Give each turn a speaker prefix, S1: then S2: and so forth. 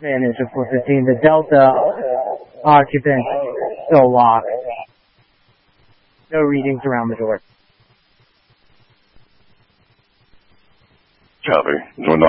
S1: advantage of 415. The Delta occupant still locked. No readings around the door.
S2: Copy. Join